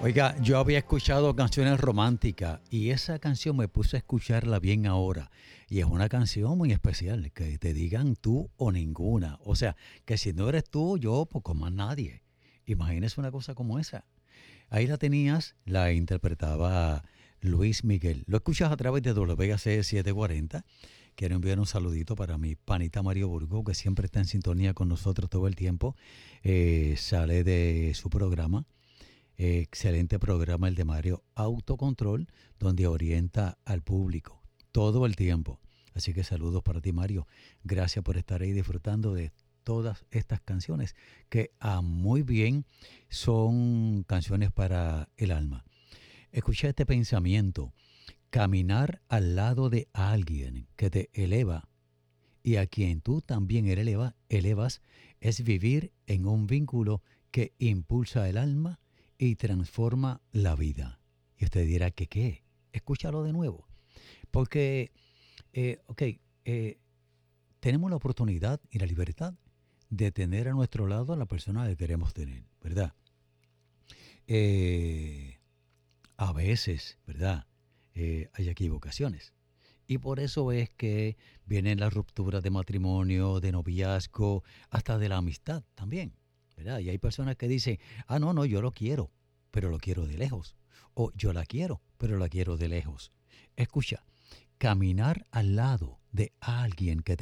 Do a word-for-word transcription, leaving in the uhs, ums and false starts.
Oiga, yo había escuchado canciones románticas y esa canción me puse a escucharla bien ahora. Y es una canción muy especial, que te digan tú o ninguna. O sea, que si no eres tú, yo, pues con más nadie. Imagínese una cosa como esa. Ahí la tenías, la interpretaba Luis Miguel. Lo escuchas a través de W C setecientos cuarenta. Quiero enviar un saludito para mi panita Mario Burgo, que siempre está en sintonía con nosotros todo el tiempo. Eh, sale de su programa. Eh, excelente programa el de Mario Autocontrol, donde orienta al público todo el tiempo. Así que saludos para ti, Mario. Gracias por estar ahí disfrutando de todas estas canciones que ah, muy bien son canciones para el alma. Escucha este pensamiento. Caminar al lado de alguien que te eleva y a quien tú también eleva, elevas es vivir en un vínculo que impulsa el alma y transforma la vida. Y usted dirá que qué, escúchalo de nuevo, porque, eh, ok, eh, tenemos la oportunidad y la libertad de tener a nuestro lado a la persona que queremos tener, ¿verdad? Eh, a veces, ¿verdad? Eh, hay equivocaciones. Y por eso es que vienen las rupturas de matrimonio, de noviazgo, hasta de la amistad también, ¿verdad? Y hay personas que dicen, ah, no, no, yo lo quiero, pero lo quiero de lejos. O yo la quiero, pero la quiero de lejos. Escucha, caminar al lado de alguien que